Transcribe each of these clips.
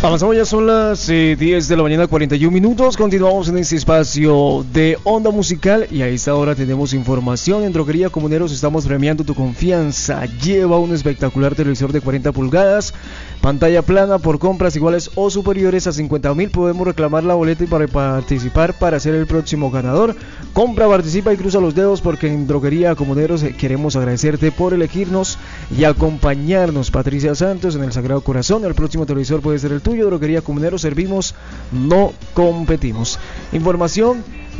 Avanzamos, ya son las 10 de la mañana, 41 minutos. Continuamos en este espacio de Onda Musical y a esta hora tenemos información. En Droguería Comuneros estamos premiando tu confianza. Lleva un espectacular televisor de 40 pulgadas, pantalla plana por compras iguales o superiores a 50,000. Podemos reclamar la boleta y para participar para ser el próximo ganador. Compra, participa y cruza los dedos porque en Droguería Comuneros queremos agradecerte por elegirnos y acompañarnos. Patricia Santos en el Sagrado Corazón. El próximo televisor puede ser el tuyo. Droguería Comuneros, servimos, no competimos. Información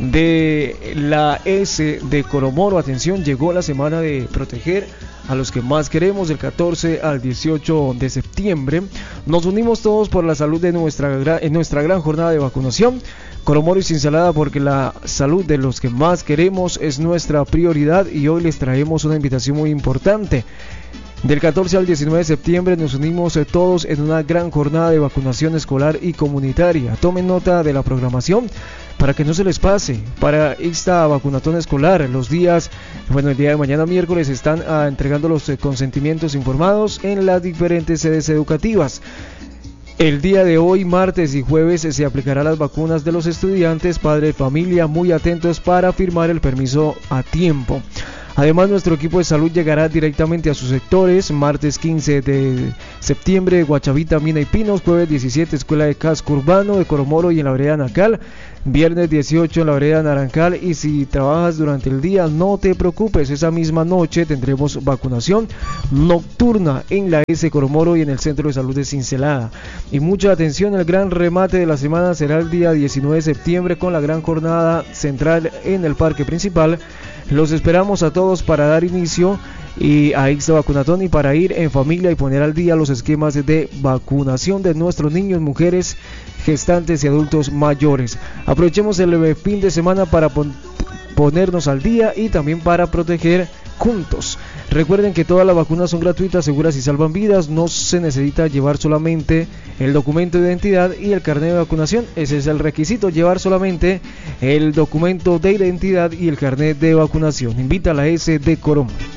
de la S de Coromoro. Atención, llegó la semana de proteger a los que más queremos, del 14 al 18 de septiembre. Nos unimos todos por la salud de en nuestra gran jornada de vacunación. Coromoro y Cinsalada, porque la salud de los que más queremos es nuestra prioridad, y hoy les traemos una invitación muy importante. Del 14 al 19 de septiembre nos unimos todos en una gran jornada de vacunación escolar y comunitaria. Tomen nota de la programación para que no se les pase. Para esta vacunatón escolar, el día de mañana miércoles están entregando los consentimientos informados en las diferentes sedes educativas. El día de hoy, martes y jueves, se aplicará las vacunas de los estudiantes. Padres de familia, muy atentos para firmar el permiso a tiempo. Además, nuestro equipo de salud llegará directamente a sus sectores. Martes 15 de septiembre, Guachavita, Mina y Pinos. Jueves 17, Escuela de Casco Urbano de Coromoro y en la vereda Nacal. Viernes 18 en la vereda Narancal. Y si trabajas durante el día, no te preocupes, esa misma noche tendremos vacunación nocturna en la S Coromoro y en el Centro de Salud de Cinsalada. Y mucha atención, el gran remate de la semana será el día 19 de septiembre con la gran jornada central en el parque principal. Los esperamos a todos para dar inicio a esta vacunatón y para ir en familia y poner al día los esquemas de vacunación de nuestros niños, mujeres, gestantes y adultos mayores. Aprovechemos el fin de semana para ponernos al día y también para proteger juntos. Recuerden que todas las vacunas son gratuitas, seguras y salvan vidas. No se necesita llevar solamente el documento de identidad y el carnet de vacunación. Ese es el requisito, llevar solamente el documento de identidad y el carnet de vacunación. Invita a la S de Coromoro.